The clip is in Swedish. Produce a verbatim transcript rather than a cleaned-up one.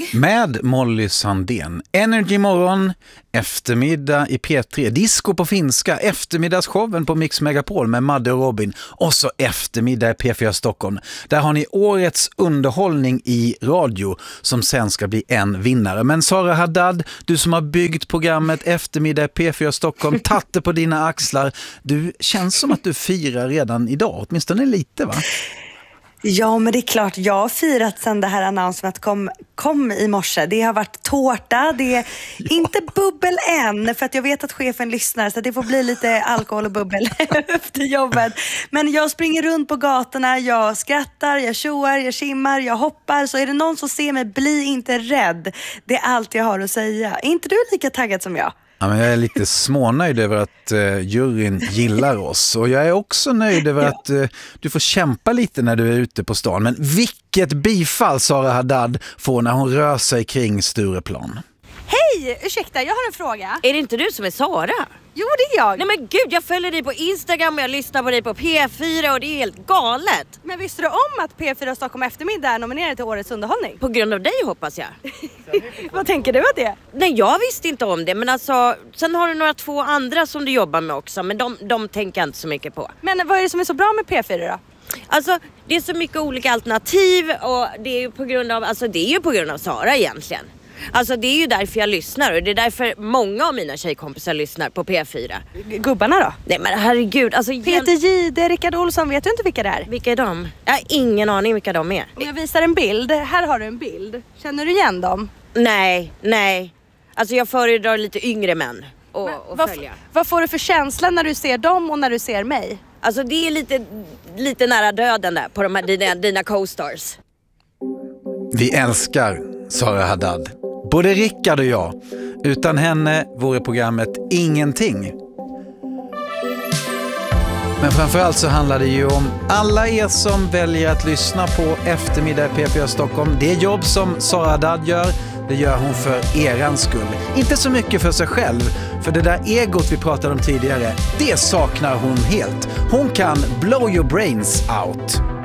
Med Molly Sandén. Energy morgon, eftermiddag i P tre, disco på finska, eftermiddagsshowen på Mix Megapol med Madde och Robin och så eftermiddag i P fyra Stockholm. Där har ni årets underhållning i radio som sen ska bli en vinnare. Men Sara Haddad, du som har byggt programmet eftermiddag i P fyra Stockholm, tatte på dina axlar. Du känns som att du firar redan idag, åtminstone lite, va? Ja, men det är klart, jag har firat sedan det här annonsementet kom, kom i morse. Det har varit tårta, det är ja. inte bubbel än, för att jag vet att chefen lyssnar, så det får bli lite alkohol och bubbel efter jobbet. Men jag springer runt på gatorna, jag skrattar, jag tjoar, jag simmar, jag hoppar. Så är det någon som ser mig, bli inte rädd. Det är allt jag har att säga. Är inte du lika taggad som jag? Ja, men jag är lite smånöjd över att uh, juryn gillar oss. Och jag är också nöjd över ja. att uh, du får kämpa lite när du är ute på stan. Men vilket bifall Sara Haddad får när hon rör sig kring Stureplan. Hej, ursäkta, jag har en fråga. Är det inte du som är Sara? Jo, det är jag. Nej men gud, jag följer dig på Instagram och jag lyssnar på dig på P fyra och det är helt galet. Men visste du om att P fyra Stockholm eftermiddag är nominerad till årets underhållning? På grund av dig, hoppas jag. Vad tänker du att det är? Nej, jag visste inte om det, men alltså, sen har du några två andra som du jobbar med också, men de, de tänker jag inte så mycket på. Men vad är det som är så bra med P fyra då? Alltså, det är så mycket olika alternativ och det är ju på grund av, alltså det är ju på grund av Sara egentligen. Alltså det är ju därför jag lyssnar och det är därför många av mina tjejkompisar lyssnar på P fyra. Gubbarna då? Nej men herregud, alltså... Peter Jihde, Rickard Olsson, vet du inte vilka det är? Vilka är de? Jag har ingen aning vilka de är. Om jag visar en bild, här har du en bild. Känner du igen dem? Nej, nej. Alltså jag föredrar lite yngre män och, och vad, följa. Vad får du för känsla när du ser dem och när du ser mig? Alltså det är lite, lite nära döden där på de här dina, dina co-stars. Vi älskar Sara Haddad. Både Rickard och jag. Utan henne vore programmet ingenting. Men framförallt så handlar det ju om alla er som väljer att lyssna på eftermiddag i P fyra Stockholm. Det är jobb som Sara Haddad gör. Det gör hon för erans skull. Inte så mycket för sig själv. För det där egot vi pratade om tidigare, det saknar hon helt. Hon kan blow your brains out.